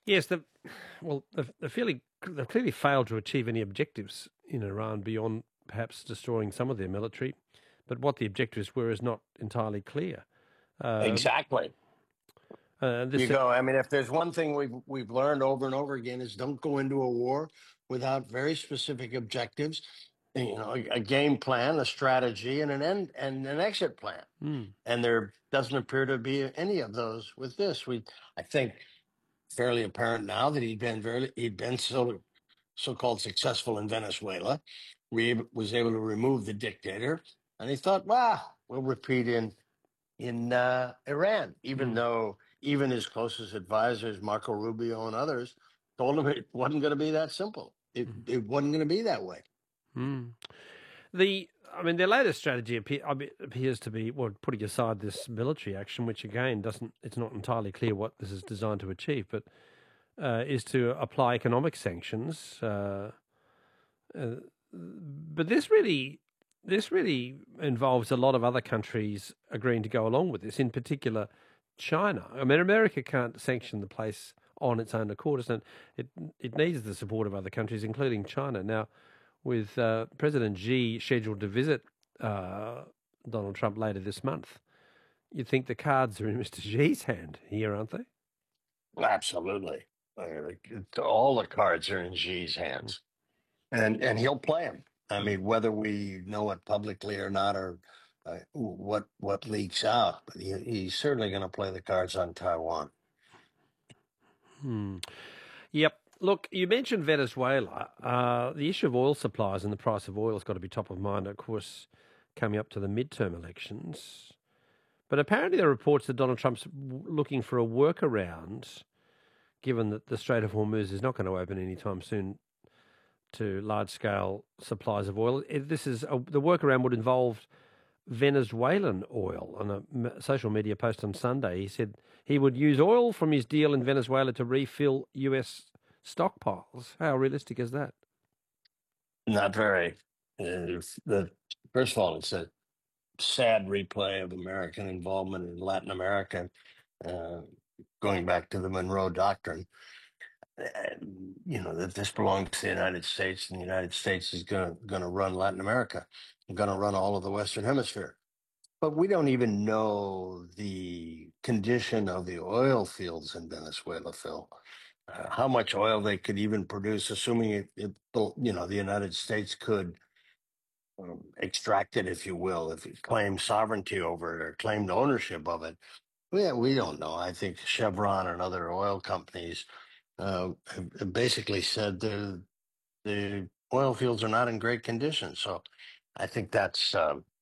Yes, they've clearly failed to achieve any objectives in Iran beyond perhaps destroying some of their military, but what the objectives were is not entirely clear. Uh, Exactly. You this, go. I mean, if there's one thing we've learned over and over again is don't go into a war without very specific objectives. You know, a game plan, a strategy, and an end and an exit plan. mm, And there doesn't appear to be any of those with this. I think, fairly apparent now that he'd been so-called successful in Venezuela. Was able to remove the dictator, and he thought, "Wow, we'll repeat in Iran," even mm, though even his closest advisors, Marco Rubio and others, told him it wasn't going to be that simple. mm, It wasn't going to be that way. mm. Their latest strategy appears to be, well, putting aside this military action, which again it's not entirely clear what this is designed to achieve, but is to apply economic sanctions. Uh, but this really involves a lot of other countries agreeing to go along with this. In particular, China. I mean, America can't sanction the place on its own accord. It needs the support of other countries, including China. Now, with President Xi scheduled to visit Donald Trump later this month, you'd think the cards are in Mr. Xi's hand here, aren't they? Absolutely, all the cards are in Xi's hands, and he'll play them. I Mm. mean, whether we know it publicly or not, or what leaks out, but he's certainly going to play the cards on Taiwan. Hmm. Yep. Look, you mentioned Venezuela. The issue of oil supplies and the price of oil has got to be top of mind, of course, coming up to the midterm elections. But apparently, there are reports that Donald Trump's looking for a workaround, given that the Strait of Hormuz is not going to open anytime soon to large-scale supplies of oil. The workaround would involve Venezuelan oil. On a social media post on Sunday, he said he would use oil from his deal in Venezuela to refill U.S. stockpiles. How realistic is that? Not very. The First of all, it's a sad replay of American involvement in Latin America, uh, going back to the Monroe Doctrine. Uh, that this belongs to the United States, and the United States is going to run Latin America, going to run all of the Western Hemisphere. But we don't even know the condition of the oil fields in Venezuela, Phil. How much oil they could even produce, assuming the United States could extract it, if you will, if it claimed sovereignty over it or claimed ownership of it. We don't know. I think Chevron and other oil companies have basically said the oil fields are not in great condition. So I think that's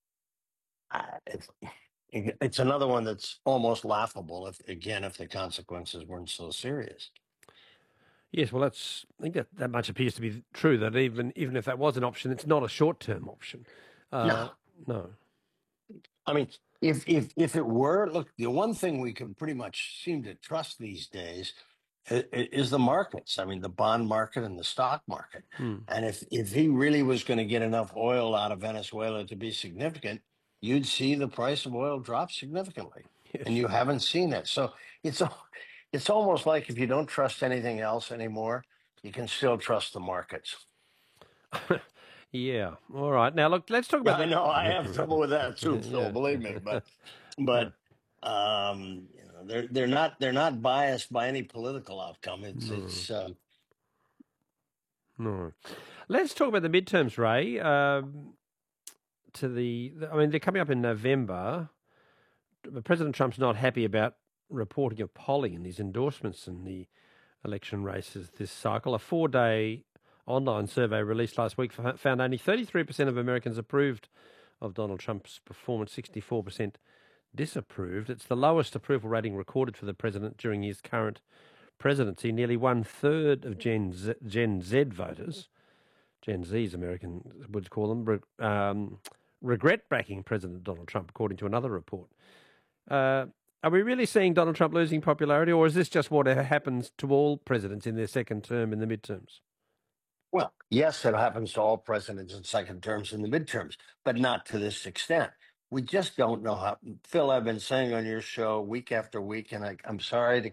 it's, it's another one that's almost laughable if the consequences weren't so serious. Yes, well, I think that much appears to be true. That even if that was an option, it's not a short-term option. Uh, No, no. I mean, if it were, look, the one thing we can pretty much seem to trust these days is the markets. I mean, the bond market and the stock market. Hmm. And if he really was going to get enough oil out of Venezuela to be significant, you'd see the price of oil drop significantly, Yeah, and you sure. haven't seen it. So it's it's almost like if you don't trust anything else anymore, you can still trust the markets. Yeah. All right. Now, look, let's talk Yeah, about I know. I have trouble with that too, Phil. yeah. Believe me, Yeah. but they're not biased by any political outcome. No. It's No. Let's talk about the midterms, Ray. I mean, they're coming up in November. But President Trump's not happy about reporting of polling and his endorsements in the election races this cycle. A 4-day online survey released last week found only 33% of Americans approved of Donald Trump's performance, 64% disapproved. It's the lowest approval rating recorded for the president during his current presidency. Nearly one-third of Gen Z voters, Gen Z's Americans would call them, regret backing President Donald Trump, according to another report. Uh, are we really seeing Donald Trump losing popularity, or is this just what happens to all presidents in their second term in the midterms? well, yes, it happens to all presidents in second terms and the midterms, but not to this extent. We just don't know how. Phil, I've been saying on your show week after week, and I'm sorry to